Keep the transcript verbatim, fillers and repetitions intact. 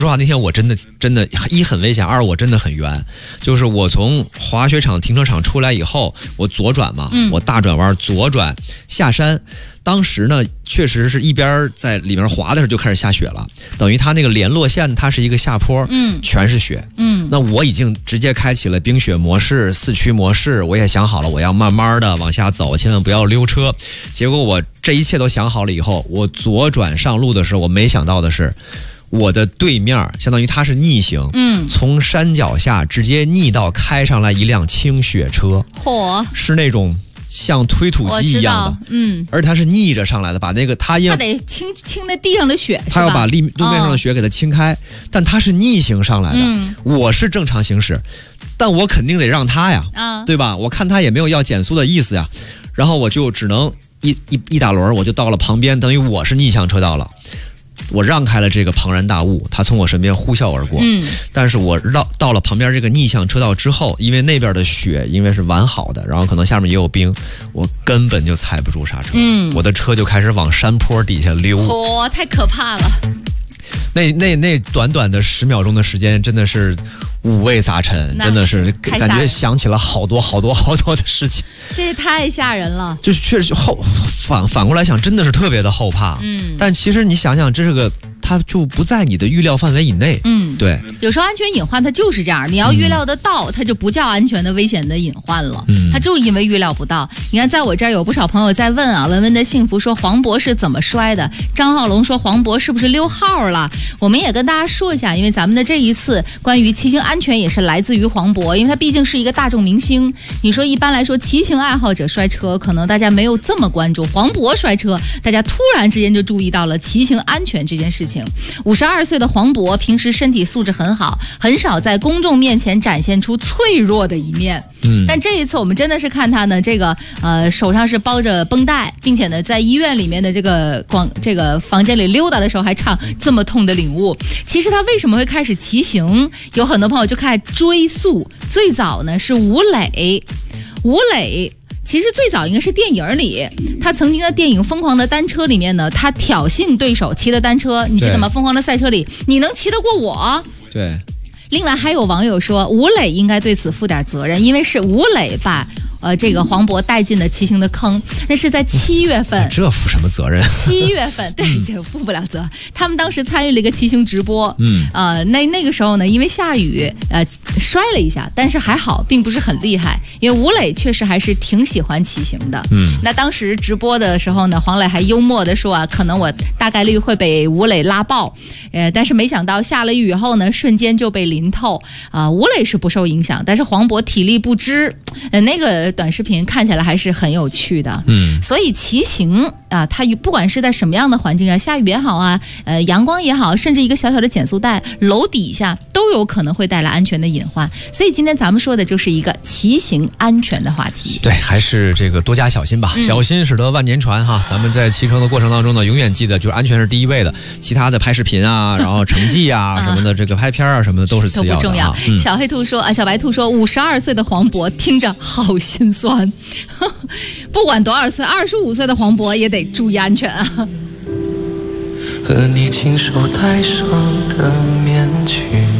说实话，那天我真的真的，一很危险，二我真的很冤。就是我从滑雪场停车场出来以后，我左转嘛，嗯、我大转弯左转下山。当时呢，确实是一边在里面滑的时候就开始下雪了，等于它那个联络线它是一个下坡，嗯，全是雪，嗯，那我已经直接开启了冰雪模式、四驱模式，我也想好了，我要慢慢的往下走，千万不要溜车。结果我这一切都想好了以后，我左转上路的时候，我没想到的是，我的对面相当于它是逆行，嗯，从山脚下直接逆道开上来一辆轻雪车，嚯，是那种像推土机一样的，嗯，而它是逆着上来的，把那个它要它得清清那地上的雪， 它要把路路面上的雪给它清开，哦、但它是逆行上来的，嗯、我是正常行驶，但我肯定得让它呀，啊，对吧？我看它也没有要减速的意思呀，然后我就只能一一一打轮，我就到了旁边，等于我是逆向车道了。我让开了这个庞然大物，它从我身边呼啸而过。嗯，但是我绕到了旁边这个逆向车道之后，因为那边的雪因为是完好的，然后可能下面也有冰，我根本就踩不住刹车。嗯，我的车就开始往山坡底下溜。 嚯、哦，太可怕了！ 那那那短短的十秒钟的时间，真的是五味杂陈，真的是感觉想起了好多好多好多的事情。 这也太吓人了。 就是确实后反反过来想，真的是特别的后怕。嗯，但其实你想想，这是个。它就不在你的预料范围以内。嗯，对。 有时候安全隐患它就是这样，你要预料得到，嗯、它就不叫安全的危险的隐患了。嗯，它就因为预料不到。你看，在我这儿有不少朋友在问啊，文文的幸福说黄渤是怎么摔的？张浩龙说黄渤是不是溜号了？我们也跟大家说一下，因为咱们的这一次关于骑行安全也是来自于黄渤，因为他毕竟是一个大众明星。你说一般来说骑行爱好者摔车，可能大家没有这么关注，黄渤摔车，大家突然之间就注意到了骑行安全这件事情。五十二岁的黄渤平时身体素质很好，很少在公众面前展现出脆弱的一面。嗯，但这一次我们真的是看他呢，这个呃手上是包着绷带，并且呢在医院里面的这个广这个房间里溜达的时候还唱这么痛的领悟。其实他为什么会开始骑行，有很多朋友就开始追溯。最早呢是吴磊，吴磊。其实最早应该是电影里，他曾经在电影《疯狂的单车》里面呢，他挑衅对手骑的单车，你记得吗？疯狂的赛车里，你能骑得过我？ 对。 另外还有网友说，吴磊应该对此负点责任，因为是吴磊把呃这个黄渤带进了骑行的坑，那是在七月份。 这负什么责任？ 七月份，对，这负不了责。他们当时参与了一个骑行直播，嗯，呃，那那个时候呢，因为下雨，呃，摔了一下，但是还好，并不是很厉害，因为吴磊确实还是挺喜欢骑行的，嗯。那当时直播的时候呢，黄磊还幽默的说啊，可能我大概率会被吴磊拉爆，呃，但是没想到下了雨以后呢，瞬间就被淋透，啊、呃，吴磊是不受影响，但是黄渤体力不支，呃，那个短视频看起来还是很有趣的，嗯。所以骑行啊，它不管是在什么样的环境下，下雨也好啊，呃，阳光也好，甚至一个小小的减速带，楼底下都有可能会带来安全的隐患。所以今天咱们说的就是一个骑行安全的话题。 对，还是这个多加小心吧，嗯、小心驶得万年船哈。咱们在骑车的过程当中呢，永远记得就是安全是第一位的，其他的拍视频啊，然后成绩啊什么的，这个拍片啊什么的都是次要的，都不重要。 嗯、小黑兔说啊，小白兔说，五十二岁的黄渤听着好心酸，不管多少岁，二十五岁的黄渤也得注意安全啊。 和你亲手戴上的面具，